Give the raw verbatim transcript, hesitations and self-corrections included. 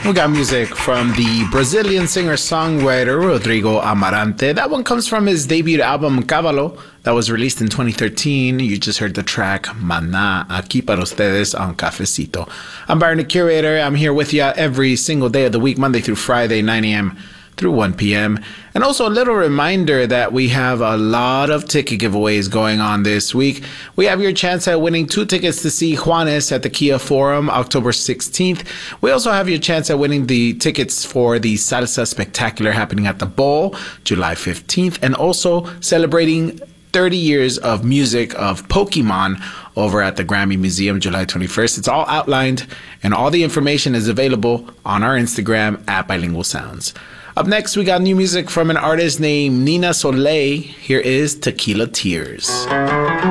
We got music from the Brazilian singer-songwriter Rodrigo Amarante. That one comes from his debut album Cavallo that was released in twenty thirteen. You just heard the track Maná, aquí para ustedes on Cafecito. I'm Byron the Curator. I'm here with you every single day of the week, Monday through Friday, nine a.m. through one p.m. And also a little reminder that we have a lot of ticket giveaways going on this week. We have your chance at winning two tickets to see Juanes at the Kia Forum October sixteenth. We also have your chance at winning the tickets for the Salsa Spectacular happening at the Bowl July fifteenth, and also celebrating thirty years of music of Pokemon over at the Grammy Museum July twenty-first. It's all outlined, and all the information is available on our Instagram at Bilingual Sounds. Up next, we got new music from an artist named Nina Soleil. Here is Tequila Tears.